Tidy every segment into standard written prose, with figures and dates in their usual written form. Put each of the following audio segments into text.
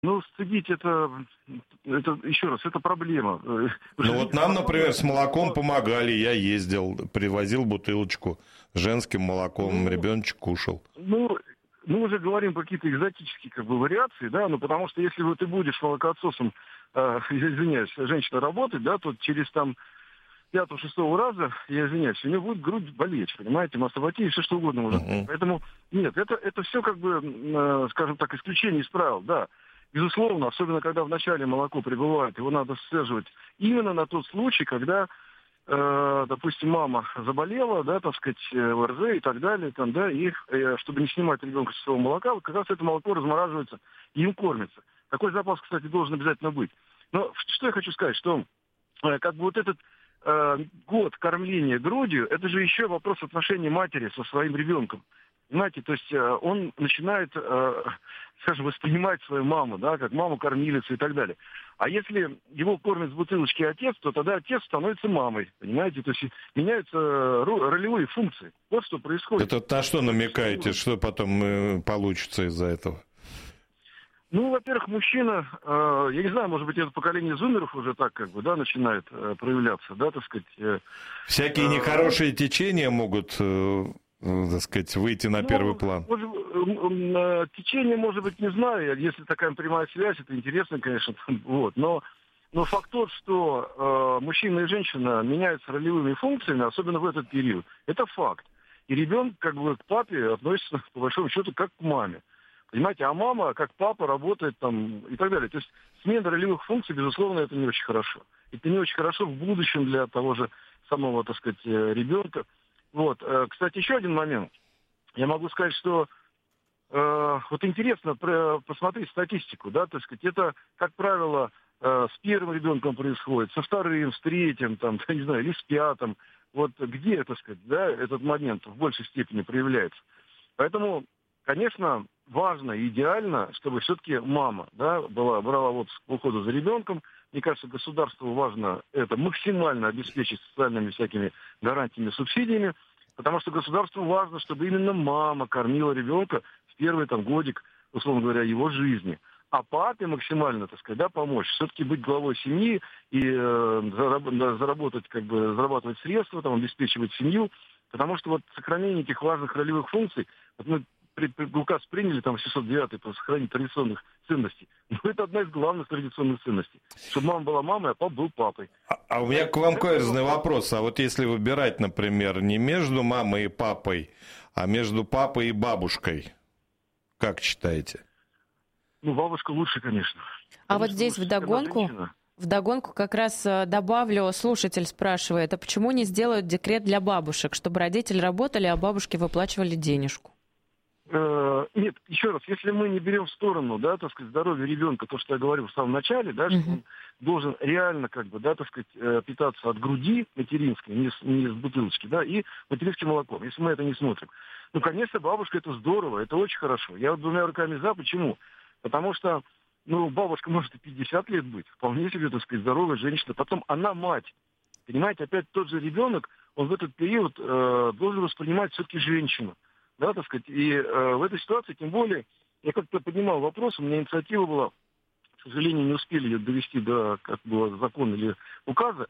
Ну, стыдить это, еще раз, это проблема. Ну вот нам, например, с молоком помогали, я ездил, привозил бутылочку с женским молоком, ребеночек кушал. Ну, мы уже говорим какие-то экзотические вариации, да, ну потому что если ты будешь молокоотсосом, извиняюсь, женщина работать, да, то через там 5-6 раза, я извиняюсь, у нее будет грудь болеть, понимаете, мастопатия, все что угодно может быть. Поэтому, нет, это все скажем так, исключение из правил, да. Безусловно, особенно когда в начале молоко прибывает, его надо сцеживать именно на тот случай, когда, допустим, мама заболела, да, так сказать, ОРЗ и так далее, там, да, и чтобы не снимать ребенка с своего молока, вот как раз это молоко размораживается и им кормится. Такой запас, кстати, должен обязательно быть. Но что я хочу сказать, что вот этот год кормления грудью, это же еще вопрос отношений матери со своим ребенком. Понимаете, то есть он начинает, скажем, воспринимать свою маму, да, как маму-кормилицу и так далее. А если его кормит с бутылочки отец, то тогда отец становится мамой, понимаете? То есть меняются ролевые функции. Вот что происходит. Это на что намекаете, что потом получится из-за этого? Ну, во-первых, мужчина, я не знаю, может быть, это поколение зумеров уже так начинает проявляться, да, так сказать. Всякие нехорошие течения могут... так сказать, выйти на первый план? Течение, может быть, не знаю. Если такая прямая связь, это интересно, конечно. Вот. Но факт тот, что мужчина и женщина меняются ролевыми функциями, особенно в этот период. Это факт. И ребенок к папе относится, по большому счету, как к маме. Понимаете, а мама, как папа, работает там и так далее. То есть смена ролевых функций, безусловно, это не очень хорошо. Это не очень хорошо в будущем для того же самого, так сказать, ребенка. Вот. Кстати, еще один момент. Я могу сказать, что вот интересно посмотреть статистику, да, так сказать, это, как правило, с первым ребенком происходит, со вторым, с третьим, там, я не знаю, или с пятым. Вот где, так сказать, да, этот момент в большей степени проявляется. Поэтому, конечно, важно и идеально, чтобы все-таки мама, да, брала отпуск по уходу за ребенком. Мне кажется, государству важно это максимально обеспечить социальными всякими гарантиями, субсидиями, потому что государству важно, чтобы именно мама кормила ребенка в первый годик, условно говоря, его жизни. А папе максимально, так сказать, да, помочь, все-таки быть главой семьи и зарабатывать средства, там, обеспечивать семью, потому что вот сохранение этих важных ролевых функций, вот мы указ приняли, там, 609-й, по сохранению традиционных ценностей. Но это одна из главных традиционных ценностей. Чтобы мама была мамой, а папа был папой. А у меня к вам каверзный вопрос. А вот если выбирать, например, не между мамой и папой, а между папой и бабушкой, как считаете? Ну, бабушка лучше, конечно. А вот здесь вдогонку как раз добавлю, слушатель спрашивает, а почему не сделают декрет для бабушек, чтобы родители работали, а бабушки выплачивали денежку? Нет, еще раз, если мы не берем в сторону, да, так сказать, здоровья ребенка, то, что я говорил в самом начале, да, что он должен реально, да, так сказать, питаться от груди материнской, не с бутылочки, да, и материнским молоком, если мы это не смотрим. Ну, конечно, бабушка, это здорово, это очень хорошо. Я вот двумя руками за, почему? Потому что, бабушка может и 50 лет быть, вполне себе, так сказать, здоровая женщина, потом она мать. Понимаете, опять тот же ребенок, он в этот период должен воспринимать все-таки женщину. Да, так сказать, и в этой ситуации, тем более, я как-то поднимал вопрос, у меня инициатива была, к сожалению, не успели ее довести до, как было, закона или указа,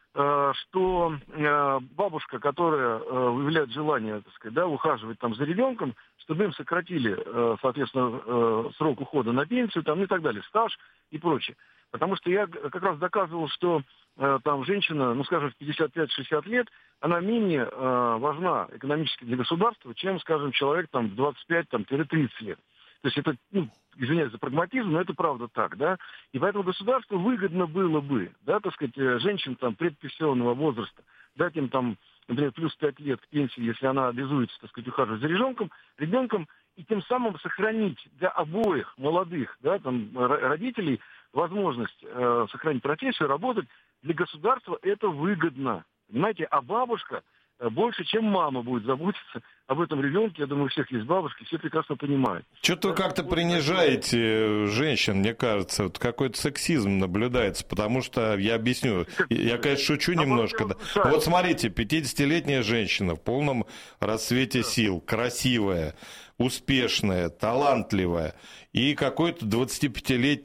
что бабушка, которая выявляет желание, так сказать, да, ухаживать там за ребенком, чтобы им сократили, соответственно, срок ухода на пенсию, там, и так далее, стаж и прочее. Потому что я как раз доказывал, что там женщина, скажем, в 55-60 лет, она менее важна экономически для государства, чем, скажем, человек там в 25-30 лет. То есть это, извиняюсь за прагматизм, но это правда так, да. И поэтому государству выгодно было бы, да, так сказать, женщин там предпенсионного возраста, дать им там, например, плюс 5 лет к пенсии, если она обязуется, так сказать, ухаживать за ребенком, и тем самым сохранить для обоих молодых, да, там, родителей возможность сохранить профессию, работать. Для государства это выгодно. Понимаете, а бабушка больше, чем мама будет заботиться об этом ребенке. Я думаю, у всех есть бабушки, все прекрасно понимают. Что-то вы как-то принижаете женщин, мне кажется. Вот какой-то сексизм наблюдается, потому что, я объясню, я, конечно, шучу немножко. Да. Вот смотрите, 50-летняя женщина в полном расцвете сил, красивая, успешная, талантливая, и какой-то 25-летний